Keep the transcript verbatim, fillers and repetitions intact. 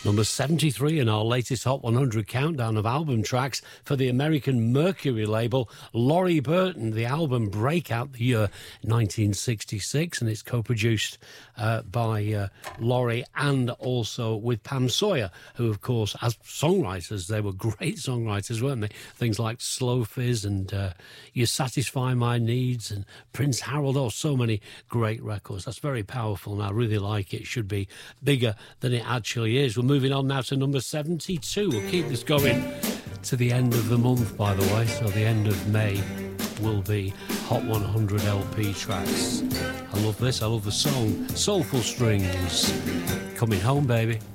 Number seventy-three in our latest Hot one hundred countdown of album tracks for the American Mercury label, Laurie Burton. The album Breakout, the year nineteen sixty-six, and it's co-produced uh, by uh, Laurie and also with Pam Sawyer, who, of course, as songwriters, they were great songwriters, weren't they? Things like Slow Fizz and uh, You Satisfy My Needs and Prince Harold. Oh, so many great records. That's very powerful, and I really like it. It should be bigger than it actually is. We're moving on now to number seventy-two. We'll keep this going to the end of the month, by the way, so the end of May will be Hot one hundred L P tracks. I love this. I love the song Soulful Strings. Coming Home, baby.